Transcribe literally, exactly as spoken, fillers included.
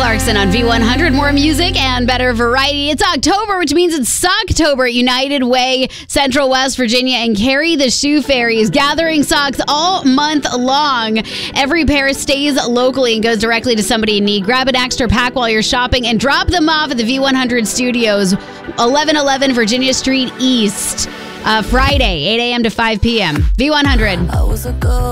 Clarkson on V one hundred. More music and better variety. It's October, which means it's Socktober at United Way, Central West Virginia, and Carrie the Shoe Fairy is gathering socks all month long. Every pair stays locally and goes directly to somebody in need. Grab an extra pack while you're shopping and drop them off at the V one hundred Studios, eleven eleven Virginia Street East. Uh, Friday, eight a.m. to five p.m. V one hundred. I was a girl.